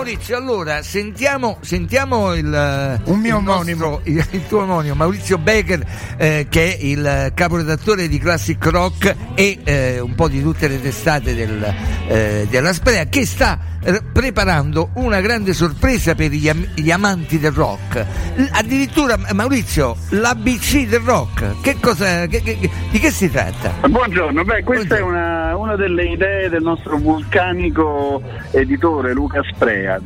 Maurizio, allora sentiamo il tuo omonimo Maurizio Becker, che è il caporedattore di Classic Rock e un po' di tutte le testate della Sprea, che sta preparando una grande sorpresa per gli amanti del rock. Addirittura, Maurizio, l'ABC del rock. Di che si tratta? Buongiorno, questa è una delle idee del nostro vulcanico editore Luca Sprea,